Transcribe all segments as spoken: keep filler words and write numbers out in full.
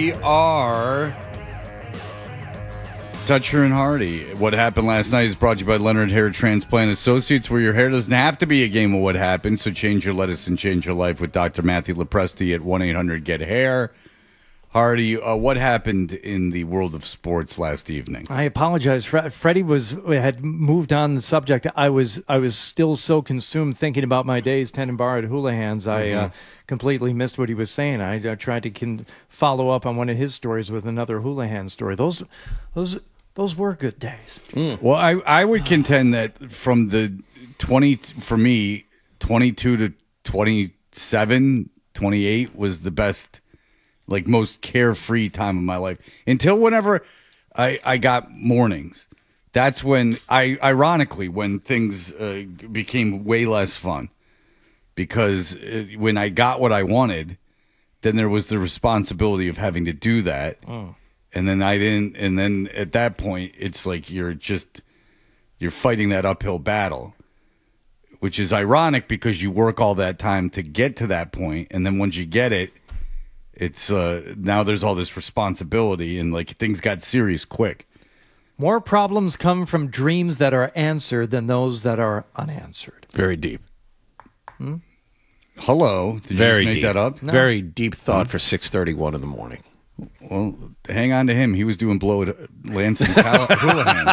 we are Dutcher and Hardy. What happened last night is brought to you by Leonard Hair Transplant Associates, where your hair doesn't have to be a game of what happened. So change your lettuce and change your life with Doctor Matthew Lepresti at one eight hundred get hair. Hardy, uh, what happened in the world of sports last evening? I apologize. Fre- Freddie was had moved on the subject. I was I was still so consumed thinking about my days tending bar at Houlihan's. I mm-hmm. uh, completely missed what he was saying. I uh, tried to con- follow up on one of his stories with another Houlihan story. Those those those were good days. Mm. Well, I I would contend that from the twenty for me twenty-two to twenty-seven, twenty-eight was the best. Like most carefree time of my life until whenever I, I got mornings. That's when I, ironically, when things uh, became way less fun, because it, when I got what I wanted, then there was the responsibility of having to do that. Oh. And then I didn't. And then at that point, it's like you're just, you're fighting that uphill battle, which is ironic because you work all that time to get to that point. And then once you get it, It's uh, now there's all this responsibility and like things got serious quick. More problems come from dreams that are answered than those that are unanswered. Very deep. Hmm? Hello. Did Very you just make deep. that up? No. Very deep thought hmm? for six thirty-one in the morning. Well, hang on to him. He was doing blow at Lansing's Houlihan's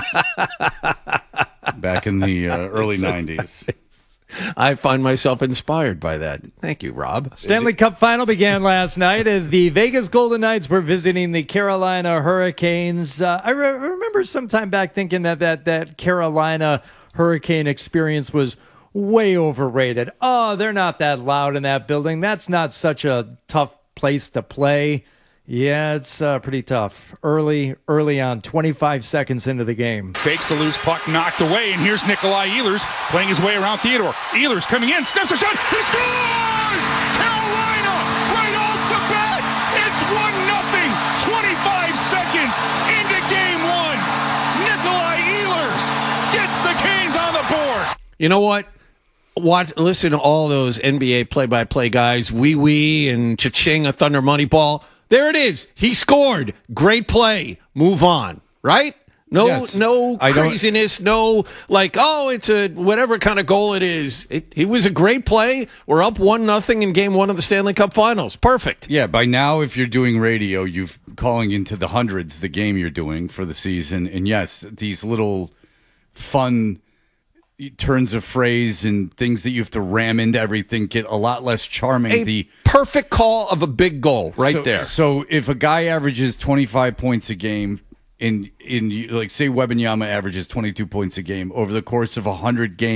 back in the uh, early nineties. I find myself inspired by that. Thank you, Rob. Stanley Cup final began last night as the Vegas Golden Knights were visiting the Carolina Hurricanes. Uh, I re- remember some time back thinking that, that that Carolina Hurricane experience was way overrated. Oh, they're not that loud in that building. That's not such a tough place to play. Yeah, it's uh, pretty tough. Early, early on, twenty-five seconds into the game. Takes the loose puck, knocked away, and here's Nikolai Ehlers playing his way around Theodore. Ehlers coming in, snaps a shot, he scores! Carolina, right off the bat, it's one nothing. twenty-five seconds into game one. Nikolai Ehlers gets the Canes on the board. You know what? Watch, listen to all those N B A play-by-play guys, wee wee and cha-ching a Thunder Moneyball. There it is. He scored. Great play. Move on. Right? No, yes. no craziness. No, like, oh, it's a whatever kind of goal it is. It, it was a great play. We're up one nothing in game one of the Stanley Cup Finals. Perfect. Yeah. By now, if you're doing radio, you're calling into the hundreds the game you're doing for the season. And yes, these little fun turns of phrase and things that you have to ram into everything get a lot less charming. A the perfect call of a big goal right so, there. So if a guy averages twenty-five points a game, in in like say Wembanyama averages twenty-two points a game over the course of one hundred games,